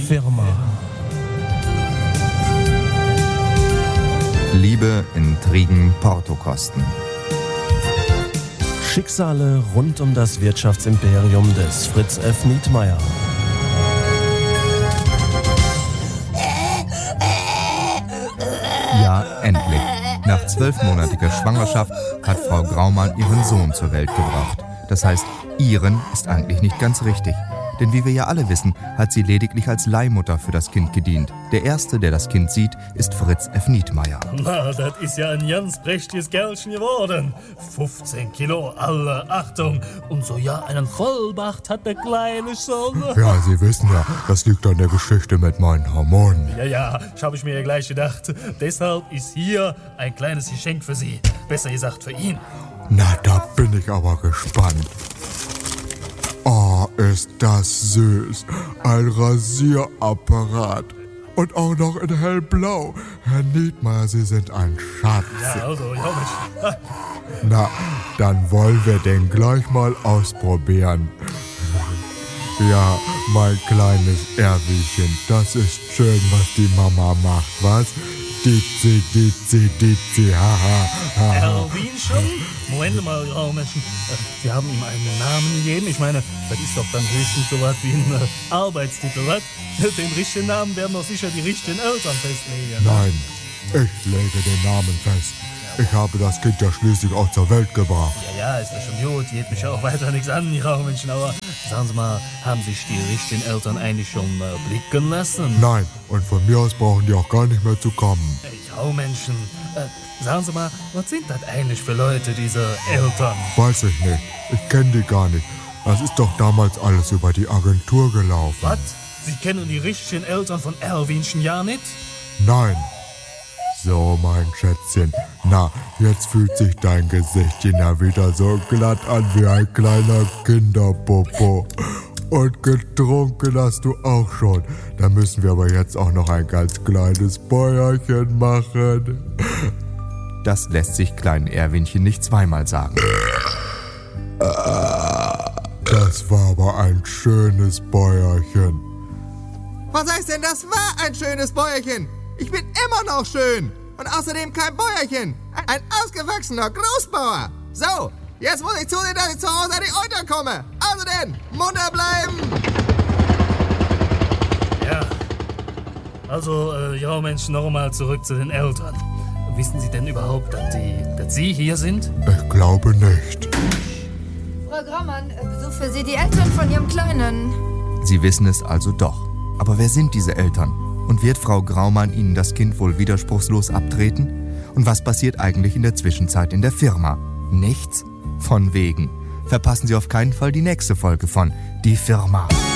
Firma. Liebe, Intrigen, Portokosten. Schicksale rund um das Wirtschaftsimperium des Fritz F. Nietmeyer. Ja, endlich. Nach 12-monatiger Schwangerschaft hat Frau Graumann ihren Sohn zur Welt gebracht. Das heißt, ihren ist eigentlich nicht ganz richtig. Denn wie wir ja alle wissen, hat sie lediglich als Leihmutter für das Kind gedient. Der Erste, der das Kind sieht, ist Fritz F. Nietmeyer. Na, das ist ja ein ganz prächtiges Kerlchen geworden. 15 Kilo, alle Achtung. Und so ja, einen Vollbart hat der Kleine schon. Ja, Sie wissen ja, das liegt an der Geschichte mit meinen Hormonen. Ja, das habe ich mir ja gleich gedacht. Deshalb ist hier ein kleines Geschenk für Sie. Besser gesagt für ihn. Na, da bin ich aber gespannt. Oh, ist das süß. Ein Rasierapparat. Und auch noch in hellblau. Herr Nietmeyer, Sie sind ein Schatz. Ja, also, ich hoffe. Na, dann wollen wir den gleich mal ausprobieren. Ja, mein kleines Erwinchen, das ist schön, was die Mama macht, was? Ditzi, ditzi, ditzi, haha, haha. Erwinchen? Moment mal, Raumenschen. Sie haben ihm einen Namen gegeben? Ich meine, das ist doch dann höchstens so was wie ein Arbeitstitel, was? Den richtigen Namen werden doch sicher die richtigen Eltern festlegen. Nein, ich lege den Namen fest. Ich habe das Kind ja schließlich auch zur Welt gebracht. Ja, ist ja schon gut. Geht mich ja auch weiter nichts an, die Raumenschen. Aber sagen Sie mal, haben sich die richtigen Eltern eigentlich schon blicken lassen? Nein, und von mir aus brauchen die auch gar nicht mehr zu kommen. Ey, Raumenschen, sagen Sie mal, was sind das eigentlich für Leute, diese Eltern? Weiß ich nicht. Ich kenne die gar nicht. Das ist doch damals alles über die Agentur gelaufen. Was? Sie kennen die richtigen Eltern von Erwinchen ja nicht? Nein. So, mein Schätzchen. Na, jetzt fühlt sich dein Gesichtchen ja wieder so glatt an wie ein kleiner Kinderpopo. Und getrunken hast du auch schon. Da müssen wir aber jetzt auch noch ein ganz kleines Bäuerchen machen. Das lässt sich kleinen Erwinchen nicht zweimal sagen. Das war aber ein schönes Bäuerchen. Was heißt denn, das war ein schönes Bäuerchen? Ich bin immer noch schön. Und außerdem kein Bäuerchen. Ein ausgewachsener Großbauer. So, jetzt muss ich zusehen, dass ich zu Hause an die Euter komme. Also denn, munter bleiben. Ja. Also, ja Mensch, nochmal zurück zu den Eltern. Wissen Sie denn überhaupt, dass Sie hier sind? Ich glaube nicht. Frau Graumann, besucht für Sie die Eltern von Ihrem Kleinen. Sie wissen es also doch. Aber wer sind diese Eltern? Und wird Frau Graumann ihnen das Kind wohl widerspruchslos abtreten? Und was passiert eigentlich in der Zwischenzeit in der Firma? Nichts? Von wegen. Verpassen Sie auf keinen Fall die nächste Folge von Die Firma.